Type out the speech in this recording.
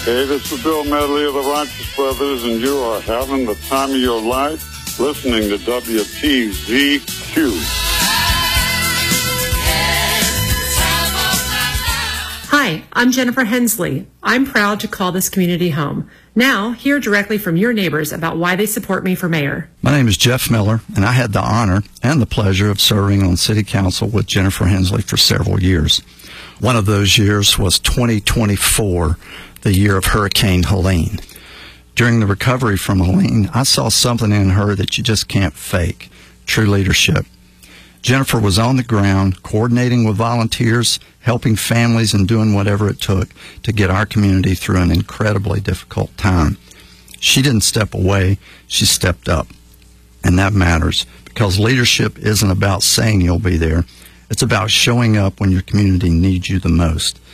Hey, this is Bill Medley of the Rogers Brothers, and you are having the time of your life listening to WTZQ. Hi, I'm Jennifer Hensley. I'm proud to call this community home. Now, hear directly from your neighbors about why they support me for mayor. My name is Jeff Miller, and I had the honor and the pleasure of serving on City Council with Jennifer Hensley for several years. One of those years was 2024, the year of Hurricane Helene. During the recovery from Helene, I saw something in her that you just can't fake: true leadership. Jennifer was on the ground, coordinating with volunteers, helping families, and doing whatever it took to get our community through an incredibly difficult time. She didn't step away, she stepped up. And that matters, because leadership isn't about saying you'll be there. It's about showing up when your community needs you the most.